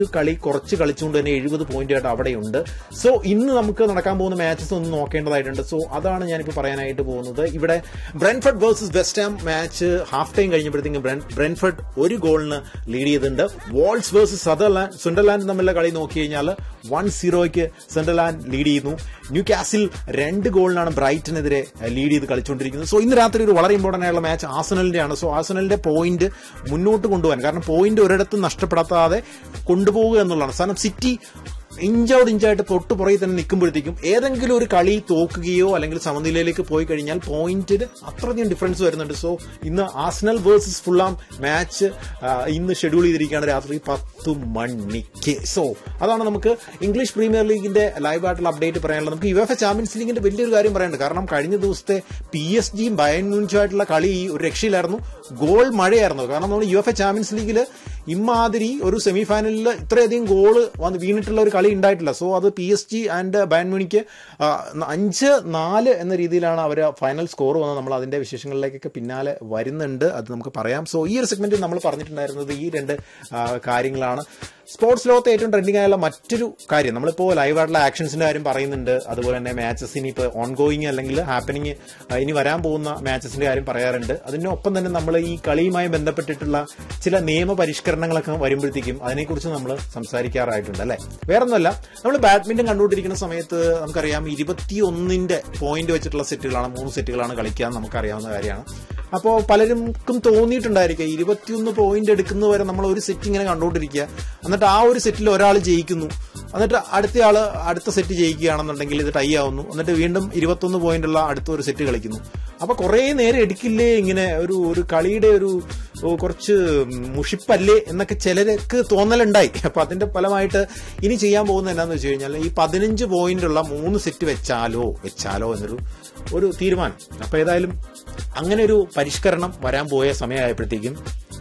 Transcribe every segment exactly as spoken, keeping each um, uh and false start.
കളി കുറച്ച് കളിച്ചുകൊണ്ട് തന്നെ എഴുപത് പോയിന്റ് ആയിട്ട് അവിടെയുണ്ട്. സോ ഇന്ന് നമുക്ക് നടക്കാൻ പോകുന്ന മാച്ചസ് ഒന്ന് നോക്കേണ്ടതായിട്ടുണ്ട്. സോ അതാണ് ഞാനിപ്പോൾ പറയാനായിട്ട് പോകുന്നത്. ഇവിടെ Brentford versus west Ham match half time കഴിഞ്ഞപ്പോഴത്തേക്കും ബ്രെൻഫോർഡ് ഒരു ഗോളിന് ലീഡ് ചെയ്തിട്ടുണ്ട്. വോൾസ് വേഴ്സസ് സദർലാൻഡ് സുണ്ടർലാൻഡ് തമ്മിലുള്ള കളി നോക്കി കഴിഞ്ഞാൽ വൺ സീറോയ്ക്ക് സണ്ടർലാൻഡ് ലീഡ് ചെയ്യുന്നു. ന്യൂ കാസിൽ രണ്ട് ഗോളിനാണ് ബ്രൈറ്റനെതിരെ ലീഡ് ചെയ്ത് കളിച്ചുകൊണ്ടിരിക്കുന്നത്. സോ ഇന്ന് രാത്രി ഒരു വളരെ ഇമ്പോർട്ടന്റ് ആയിട്ടുള്ള മാച്ച് ആഴ്സണലിന്റെയാണ്. സോ ആഴ്സണലിന്റെ പോയിന്റ് മുന്നോട്ട് കൊണ്ടുപോകാൻ, കാരണം പോയിന്റ് ഒരിടത്തും നഷ്ടപ്പെടുത്താതെ കൊണ്ടുപോകുക എന്നുള്ളതാണ്. കാരണം സിറ്റി ഇഞ്ചോട് ഇഞ്ചായിട്ട് തൊട്ട് പുറകെ തന്നെ നിൽക്കുമ്പോഴത്തേക്കും ഏതെങ്കിലും ഒരു കളി തോക്കുകയോ അല്ലെങ്കിൽ സമനിലയിലേക്ക് പോയി കഴിഞ്ഞാൽ പോയിന്റിന് അത്രയധികം ഡിഫറൻസ് വരുന്നുണ്ട്. സോ ഇന്ന് ആഴ്സണൽ വേഴ്സസ് ഫുള്ളാം മാച്ച് ഇന്ന് ഷെഡ്യൂൾ ചെയ്തിരിക്കുകയാണ് രാത്രി പത്ത് മണിക്ക്. സോ അതാണ് നമുക്ക് ഇംഗ്ലീഷ് പ്രീമിയർ ലീഗിന്റെ ലൈവ് ആയിട്ടുള്ള അപ്ഡേറ്റ് പറയാനുള്ളത്. നമുക്ക് യുവേഫ ചാമ്പ്യൻസ് ലീഗിന്റെ വലിയൊരു കാര്യം പറയാനുണ്ട്. കാരണം കഴിഞ്ഞ ദിവസത്തെ പി എസ് ജിയും ബയൺ മ്യൂണിച്ചുമായിട്ടുള്ള കളി ഒരു രക്ഷയിലായിരുന്നു. ഗോൾ മഴയായിരുന്നു. കാരണം നമ്മൾ യുവേഫ ചാമ്പ്യൻസ് ലീഗിൽ ഇമാതിരി ഒരു സെമി ഫൈനലിൽ ഇത്രയധികം ഗോള് വന്ന് വീണിട്ടുള്ള ഒരു കളി ഉണ്ടായിട്ടില്ല. സോ അത് P S G and Bayern Munich അഞ്ച് നാല് എന്ന രീതിയിലാണ് അവർ ഫൈനൽ സ്കോർ വന്നത്. നമ്മൾ അതിന്റെ വിശേഷങ്ങളിലേക്കൊക്കെ പിന്നാലെ വരുന്നുണ്ട്, അത് നമുക്ക് പറയാം. സോ ഈ ഒരു സെഗ്മെന്റിൽ നമ്മൾ പറഞ്ഞിട്ടുണ്ടായിരുന്നത് ഈ രണ്ട് കാര്യങ്ങളാണ്. സ്പോർട്സ് ലോകത്ത് ഏറ്റവും ട്രെൻഡിംഗ് ആയുള്ള മറ്റൊരു കാര്യം, നമ്മളിപ്പോൾ ലൈവായിട്ടുള്ള ആക്ഷൻസിന്റെ കാര്യം പറയുന്നുണ്ട്. അതുപോലെ തന്നെ മാച്ചസ് ഇനി ഇപ്പോൾ ഓൺ ഗോയിങ് അല്ലെങ്കിൽ ഹാപ്പനിങ് ഇനി വരാൻ പോകുന്ന മാച്ചസിന്റെ കാര്യം പറയാറുണ്ട്. അതിനൊപ്പം തന്നെ നമ്മൾ ഈ കളിയുമായി ബന്ധപ്പെട്ടിട്ടുള്ള ചില നിയമ പരിഷ്കരണങ്ങളൊക്കെ വരുമ്പോഴത്തേക്കും അതിനെക്കുറിച്ച് നമ്മൾ സംസാരിക്കാറായിട്ടുണ്ട് അല്ലേ. വേറൊന്നുമല്ല, നമ്മൾ ബാഡ്മിന്റൺ കണ്ടുകൊണ്ടിരിക്കുന്ന സമയത്ത് നമുക്കറിയാം ഇരുപത്തിയൊന്നിന്റെ പോയിന്റ് വെച്ചിട്ടുള്ള സെറ്റുകളാണ്, മൂന്ന് സെറ്റുകളാണ് കളിക്കുക, നമുക്കറിയാവുന്ന കാര്യമാണ്. അപ്പോൾ പലർക്കും തോന്നിയിട്ടുണ്ടായിരിക്കുക ഇരുപത്തിയൊന്ന് പോയിന്റ് എടുക്കുന്നവരെ നമ്മൾ ഒരു സെറ്റ് ഇങ്ങനെ കണ്ടുകൊണ്ടിരിക്കുക, എന്നിട്ട് ആ ഒരു സെറ്റിൽ ഒരാൾ ജയിക്കുന്നു, എന്നിട്ട് അടുത്തയാള് അടുത്ത സെറ്റ് ജയിക്കുകയാണെന്നുണ്ടെങ്കിൽ ഇത് ടൈ ആവുന്നു, എന്നിട്ട് വീണ്ടും ഇരുപത്തൊന്ന് പോയിന്റുള്ള അടുത്ത ഒരു സെറ്റ് കളിക്കുന്നു. അപ്പൊ കുറെ നേരം എടുക്കില്ലേ ഇങ്ങനെ ഒരു ഒരു കളിയുടെ ഒരു കുറച്ച് മുഷിപ്പല്ലേ എന്നൊക്കെ ചിലർക്ക് തോന്നലുണ്ടായി. അപ്പൊ അതിന്റെ ഫലമായിട്ട് ഇനി ചെയ്യാൻ പോകുന്നത് എന്താണെന്ന് വെച്ച് കഴിഞ്ഞാൽ ഈ പതിനഞ്ച് പോയിന്റുള്ള മൂന്ന് സെറ്റ് വെച്ചാലോ വെച്ചാലോ എന്നൊരു ഒരു തീരുമാനം. അപ്പൊ ഏതായാലും അങ്ങനെ ഒരു പരിഷ്കരണം വരാൻ പോയ സമയമായപ്പോഴത്തേക്കും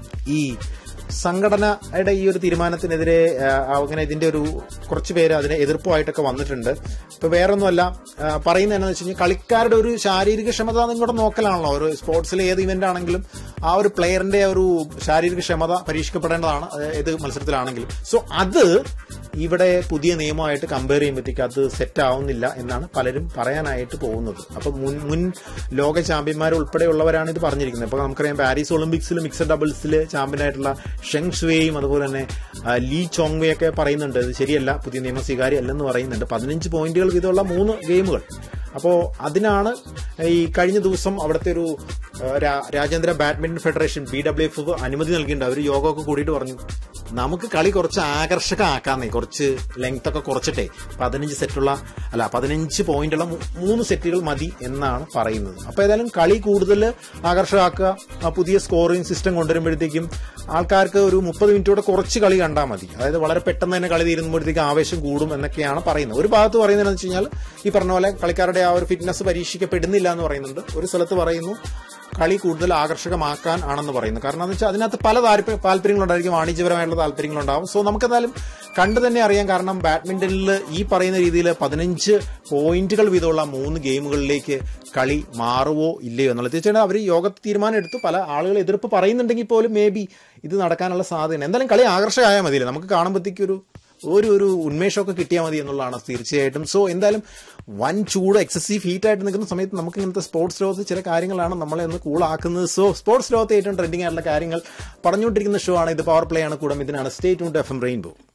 ഈ സംഘടനയുടെ ഈ ഒരു തീരുമാനത്തിനെതിരെ അങ്ങനെ ഇതിന്റെ ഒരു കുറച്ച് പേര് അതിനെ എതിർപ്പുമായിട്ടൊക്കെ വന്നിട്ടുണ്ട്. ഇപ്പൊ വേറൊന്നുമല്ല പറയുന്നത് എന്താണെന്ന് വെച്ച് കഴിഞ്ഞാൽ കളിക്കാരുടെ ഒരു ശാരീരിക ക്ഷമത നിങ്ങളുടെ നോക്കലാണല്ലോ. ഒരു സ്പോർട്സിലെ ഏത് ഇവന്റ് ആണെങ്കിലും ആ ഒരു പ്ലെയറിന്റെ ഒരു ശാരീരിക ക്ഷമത പരീക്ഷിക്കപ്പെടേണ്ടതാണ് ഏത് മത്സരത്തിലാണെങ്കിലും. സോ അത് ഇവിടെ പുതിയ നിയമമായിട്ട് കമ്പയർ ചെയ്യുമ്പോഴത്തേക്ക് അത് സെറ്റ് ആവുന്നില്ല എന്നാണ് പലരും പറയാനായിട്ട് പോകുന്നത്. അപ്പൊ മുൻ മുൻ ലോക ചാമ്പ്യന്മാർ ഉൾപ്പെടെയുള്ളവരാണ് ഇത് പറഞ്ഞിരിക്കുന്നത്. ഇപ്പൊ നമുക്കറിയാം പാരീസ് ഒളിമ്പിക്സിൽ മിക്സഡ് ഡബിൾസിൽ ചാമ്പ്യനായിട്ടുള്ള ഷെങ് ഷുവേയും അതുപോലെ തന്നെ ലീ ചോങ്വേ ഒക്കെ പറയുന്നുണ്ട് ഇത് ശരിയല്ല, പുതിയ നിയമം സ്വീകാര്യമല്ലെന്ന് പറയുന്നുണ്ട്. പതിനഞ്ച് പോയിന്റുകൾ വീതമുള്ള മൂന്ന് ഗെയിമുകൾ. അപ്പോ അതിനാണ് ഈ കഴിഞ്ഞ ദിവസം അവിടുത്തെ ഒരു രാജ്യാന്തര badminton federation B W F അനുമതി നൽകിയിട്ടുണ്ട്. അവർ യോഗമൊക്കെ കൂടിയിട്ട് പറഞ്ഞു നമുക്ക് കളി കുറച്ച് ആകർഷകമാക്കാന്നേ, കുറച്ച് ലെങ്ത് ഒക്കെ കുറച്ചിട്ടേ പതിനഞ്ച് സെറ്റുള്ള അല്ല പതിനഞ്ച് പോയിന്റുള്ള മൂന്ന് സെറ്റുകൾ മതി എന്നാണ് പറയുന്നത്. അപ്പൊ ഏതായാലും കളി കൂടുതൽ ആകർഷകമാക്കുക, പുതിയ സ്കോറിംഗ് സിസ്റ്റം കൊണ്ടുവരുമ്പോഴത്തേക്കും ആൾക്കാർക്ക് ഒരു മുപ്പത് മിനിറ്റോടെ കുറച്ച് കളി കണ്ടാൽ മതി. അതായത് വളരെ പെട്ടെന്ന് തന്നെ കളി തീരുമ്പോഴത്തേക്ക് ആവേശം കൂടും എന്നൊക്കെയാണ് പറയുന്നത്. ഒരു ഭാഗത്ത് പറയുന്നതെന്ന് വെച്ച് കഴിഞ്ഞാൽ ഈ പറഞ്ഞ പോലെ കളിക്കാരുടെ ആ ഒരു ഫിറ്റ്നസ് പരീക്ഷിക്കപ്പെടുന്നില്ല എന്ന് പറയുന്നുണ്ട്. ഒരു സ്ഥലത്ത് പറയുന്നു കളി കൂടുതൽ ആകർഷകമാക്കാൻ ആണെന്ന് പറയുന്നു. കാരണം എന്ന് വെച്ചാൽ അതിനകത്ത് പല താല്പര്യങ്ങളുണ്ടായിരിക്കും, വാണിജ്യപരമായിട്ടുള്ള താല്പര്യങ്ങളുണ്ടാവും. സോ നമുക്കെന്തായാലും കണ്ടു തന്നെ അറിയാം. കാരണം ബാഡ്മിന്റണിൽ ഈ പറയുന്ന രീതിയിൽ പതിനഞ്ച് പോയിന്റുകൾ വീതമുള്ള മൂന്ന് ഗെയിമുകളിലേക്ക് കളി മാറുവോ ഇല്ലയോ എന്നുള്ളത് തീർച്ചയായിട്ടും അവർ യോഗ തീരുമാനം എടുത്തു. പല ആളുകൾ എതിർപ്പ് പറയുന്നുണ്ടെങ്കിൽ പോലും മേ ബി ഇത് നടക്കാനുള്ള സാധ്യത. എന്തായാലും കളി ആകർഷകമായാൽ മതിയില്ല, നമുക്ക് കാണുമ്പോഴത്തേക്കൊരു ഒരു ഒരു ഉന്മേഷമൊക്കെ കിട്ടിയാൽ മതി എന്നുള്ളതാണ് തീർച്ചയായിട്ടും. സോ എന്തായാലും വൻ ചൂട് എക്സസീവ് ഹീറ്റ് ആയിട്ട് നിൽക്കുന്ന സമയത്ത് നമുക്ക് ഇങ്ങനത്തെ സ്പോർട്സ് ലോകത്ത് ചില കാര്യങ്ങളാണ് നമ്മളെ ഒന്ന് കൂളാക്കുന്നത്. സോ സ്പോർട്സ് ലോകത്ത് ഏറ്റവും ട്രെൻഡിങ് ആയിട്ടുള്ള കാര്യങ്ങൾ പറഞ്ഞുകൊണ്ടിരിക്കുന്ന ഷോ ആണ് ഇത്. പവർ പ്ലേ ആണ്. കൂടെ ഇതിനാണ് stay tuned F M rainbow.